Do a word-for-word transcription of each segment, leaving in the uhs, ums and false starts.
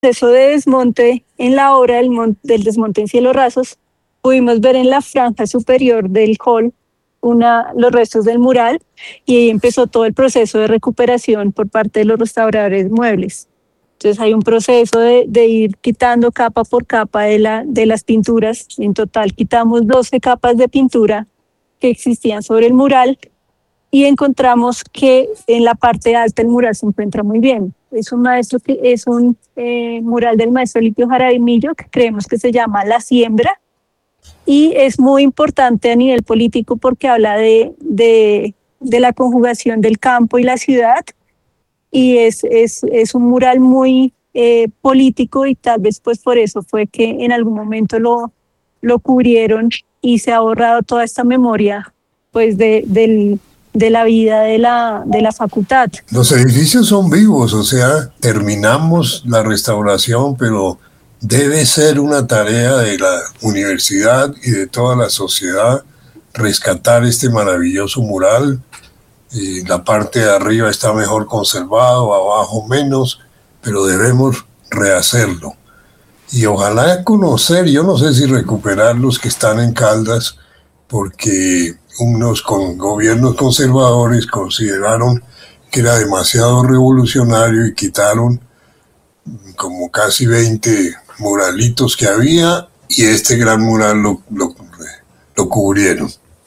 proceso de desmonte en la obra del, mon- del desmonte en cielos rasos, pudimos ver en la franja superior del hall una, los restos del mural, y ahí empezó todo el proceso de recuperación por parte de los restauradores muebles. Entonces hay un proceso de, de ir quitando capa por capa de, la, de las pinturas. En total quitamos doce capas de pintura que existían sobre el mural, y encontramos que en la parte alta el mural se encuentra muy bien. Es un maestro que es un eh, mural del maestro Elipio Jaramillo, que creemos que se llama La Siembra, y es muy importante a nivel político porque habla de, de, de la conjugación del campo y la ciudad, y es, es, es un mural muy eh, político, y tal vez pues por eso fue que en algún momento lo, lo cubrieron y se ha borrado toda esta memoria pues de, del, de la vida de la, de la facultad. Los edificios son vivos, o sea, terminamos la restauración, pero debe ser una tarea de la universidad y de toda la sociedad rescatar este maravilloso mural. Y la parte de arriba está mejor conservado, abajo menos, pero debemos rehacerlo. Y ojalá conocer, yo no sé si recuperar los que están en Caldas, porque unos con gobiernos conservadores consideraron que era demasiado revolucionario y quitaron como casi veinte muralitos que había, y este gran mural lo, lo, lo cubrieron.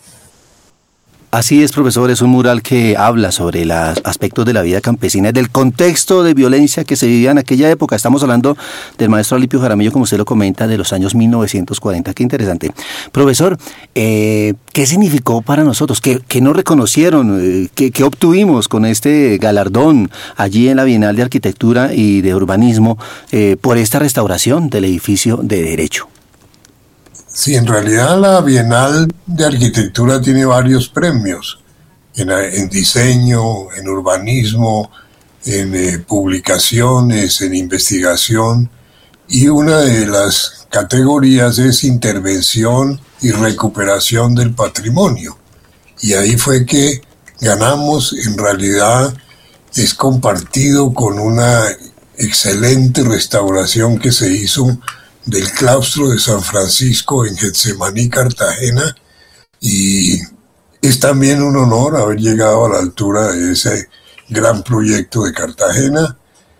Así es, profesor, es un mural que habla sobre los aspectos de la vida campesina, del contexto de violencia que se vivía en aquella época. Estamos hablando del maestro Elipio Jaramillo, como usted lo comenta, de los años mil novecientos cuarenta. Qué interesante. Profesor, eh, ¿qué significó para nosotros? ¿Qué, qué nos reconocieron? ¿Qué, ¿Qué obtuvimos con este galardón allí en la Bienal de Arquitectura y de Urbanismo eh, por esta restauración del edificio de Derecho? Sí, en realidad la Bienal de Arquitectura tiene varios premios, en, en diseño, en urbanismo, en eh, publicaciones, en investigación, y una de las categorías es intervención y recuperación del patrimonio. Y ahí fue que ganamos. En realidad es compartido con una excelente restauración que se hizo del claustro de San Francisco en Getsemaní, Cartagena, y es también un honor haber llegado a la altura de ese gran proyecto de Cartagena,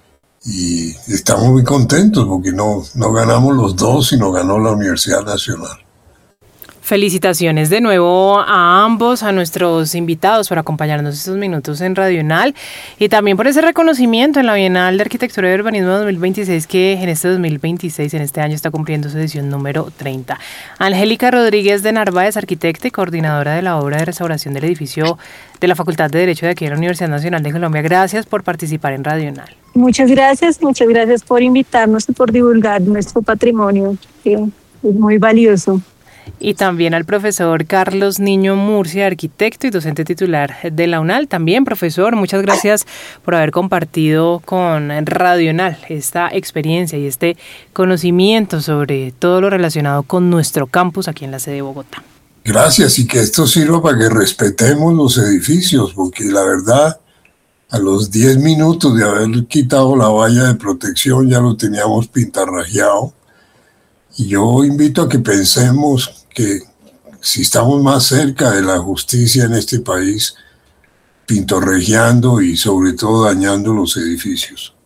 y estamos muy contentos porque no, no ganamos los dos, sino ganó la Universidad Nacional. Felicitaciones de nuevo a ambos, a nuestros invitados por acompañarnos estos minutos en Radional, y también por ese reconocimiento en la Bienal de Arquitectura y Urbanismo dos mil veintiséis, que en este dos mil veintiséis, en este año, está cumpliendo su edición número treinta. Angélica Rodríguez de Narváez, arquitecta y coordinadora de la obra de restauración del edificio de la Facultad de Derecho de aquí de la Universidad Nacional de Colombia, gracias por participar en Radional. Muchas gracias, muchas gracias por invitarnos y por divulgar nuestro patrimonio, que es muy valioso. Y también al profesor Carlos Niño Murcia, arquitecto y docente titular de la UNAL. También, profesor, muchas gracias por haber compartido con Radional esta experiencia y este conocimiento sobre todo lo relacionado con nuestro campus aquí en la sede de Bogotá. Gracias, y que esto sirva para que respetemos los edificios, porque la verdad, a los diez minutos de haber quitado la valla de protección ya lo teníamos pintarrajeado. Y yo invito a que pensemos que si estamos más cerca de la justicia en este país, pintorregiando y sobre todo dañando los edificios.